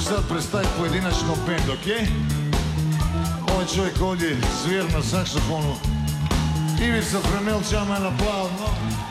sad predstaviti pojedinačno band, ok? Ovaj čovjek ovdje svir na saksofonu. Ivica Premelč, jedan aplauz, no?